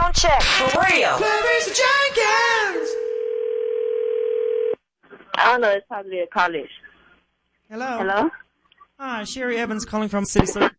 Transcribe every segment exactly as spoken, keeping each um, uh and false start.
phone check for real. Clarice Jenkins. I don't know. It's probably a college. Hello. Hello? Hi, Sherry Evans calling from City Circuit.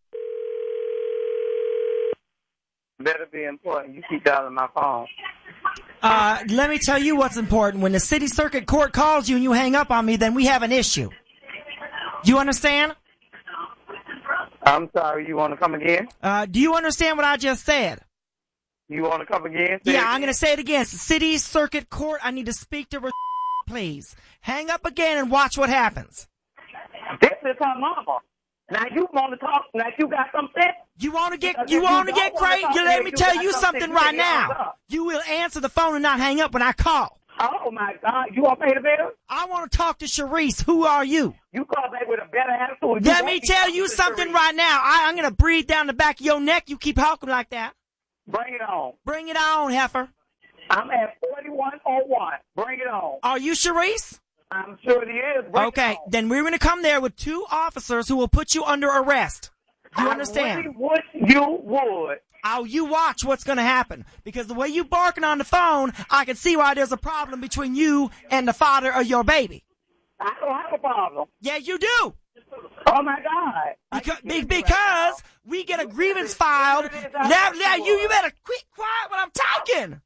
Better be important. You keep dialing my phone. Uh, let me tell you what's important. When the City Circuit Court calls you and you hang up on me, then we have an issue. You understand? I'm sorry. You want to come again? Uh, do you understand what I just said? You want to come again? Say Yeah, it I'm again. going to say it again. City Circuit Court, I need to speak to her, please. Hang up again and watch what happens. This is her mama. Now you want to talk? Now you got some sense? You want to get, Because you if you want to don't get wanna crazy? talk You to let me, me you tell got you something something you right can hang now. up. You will answer the phone and not hang up when I call. Oh my God! You want to pay the bill? I want to talk to Sharice. Who are you? You call back with a better attitude. Let You me won't be tell talking you to something Sharice. right now. I, I'm going to breathe down the back of your neck. You keep talking like that. Bring it on. Bring it on, heifer. I'm at forty-one oh one. Bring it on. Are you Sharice? I'm sure it is. Bring Okay, it on. then we're going to come there with two officers who will put you under arrest. You I understand? really wish you would. Oh, you watch what's going to happen. Because the way you barking on the phone, I can see why there's a problem between you and the father of your baby. I don't have a problem. Yeah, you do. Oh my God. Because, I can't be- do that because we get a grievance filed. Now, now you, you better quit quiet when I'm talking.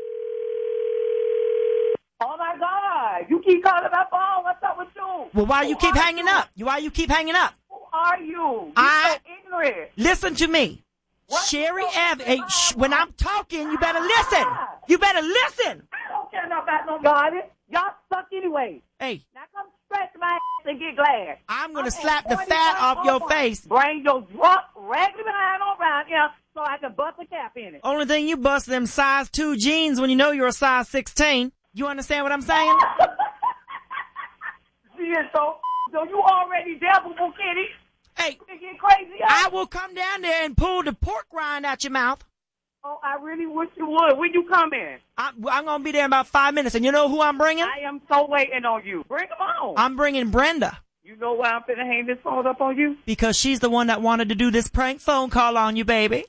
Oh my God. You keep calling my phone. What's up with you? Well, why you Who keep are hanging you? up? Why you keep hanging up? Who are you? You're I- so ignorant. Listen to me. What? Sherry You Evans, don't hey, shh, when I'm talking, you better listen. You better listen. I don't care nothing about nobody. Y'all suck anyway. Hey, Now come stretch my ass and get glad. I'm going to I'm slap at the fat off your forty-one. face. Bring your drunk, raggedy behind on around here so I can bust a cap in it. Only thing you bust them size two jeans when you know you're a size sixteen. You understand what I'm saying? She is so, so you already devil, kitty. Hey, You get crazy. I will come down there and pull the pork rind out your mouth. Oh, I really wish you would. When you come in? I, I'm going to be there in about five minutes. And you know who I'm bringing? I am so waiting on you. Bring them on. I'm bringing Brenda. You know why I'm finna hang this phone up on you? Because she's the one that wanted to do this prank phone call on you, baby.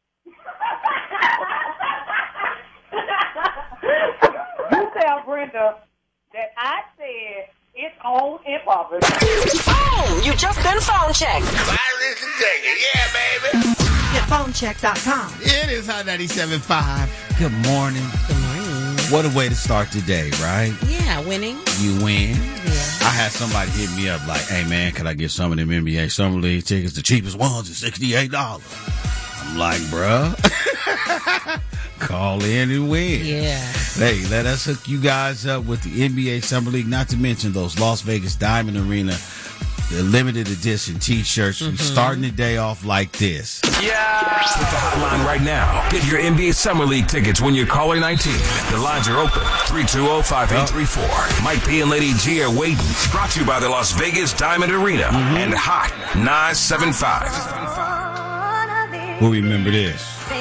You tell Brenda that I said it's on in public. Boom! You just been phone checked. Clarice Jenkins. Yeah, baby. Get phone check dot com. It is Hot ninety-seven point five. Good morning. Good morning. What a way to start the day, right? Yeah, winning. You win. Yeah. I had somebody hit me up like, hey, man, can I get some of them N B A Summer League tickets? The cheapest ones is sixty-eight dollars. I'm like, bruh, call in and win. Yeah. Hey, let us hook you guys up with the N B A Summer League, not to mention those Las Vegas Diamond Arena, the limited edition T-shirts. Mm-hmm. We're starting the day off like this. Yeah. Hit the hotline right now. Get your N B A Summer League tickets when you're caller nineteen. The lines are open. three two zero, five eight three four. Mike P and Lady G are waiting. Brought to you by the Las Vegas Diamond Arena and Hot nine seven five. Who remember this?